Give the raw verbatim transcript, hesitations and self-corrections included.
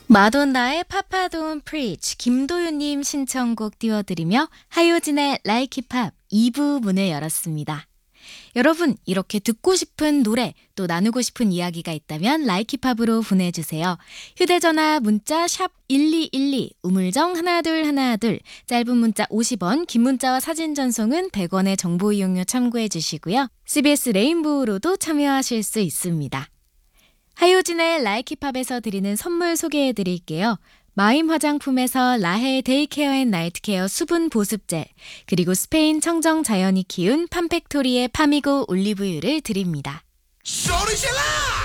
마돈나의 파파 돈 프리치 김도윤님 신청곡 띄워드리며 하효진의 Like It Pop 이 부 문을 열었습니다. 여러분, 이렇게 듣고 싶은 노래 또 나누고 싶은 이야기가 있다면 Like It Pop으로 보내주세요. 휴대전화 문자 샵 일이일이 우물정 하나둘 하나둘 짧은 문자 오십 원 긴 문자와 사진 전송은 백 원의 정보 이용료 참고해 주시고요. 씨비에스 레인보우로도 참여하실 수 있습니다. 하효진의 Like It Pop에서 드리는 선물 소개해 드릴게요. 마임 화장품에서 라헬 데이케어 앤 나이트케어 수분 보습젤, 그리고 스페인 청정 자연이 키운 팜팩토리의 파미고 올리브유를 드립니다. 소리 질러!